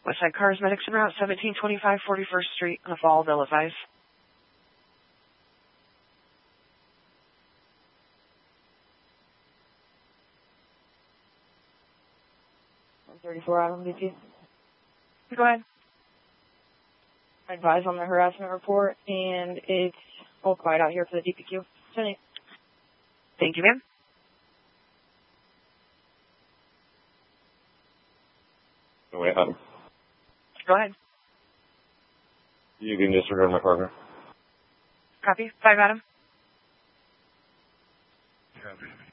Westside Cars Medics en route 1725 41st Street on the Fall, Bill advise. 134 Adam DT. Go ahead. I advise on the harassment report, and it's all quiet out here for the DPQ. Thank you, ma'am. Wait, Adam. Go ahead. You can disregard my partner. Copy. 5 Adam. Copy.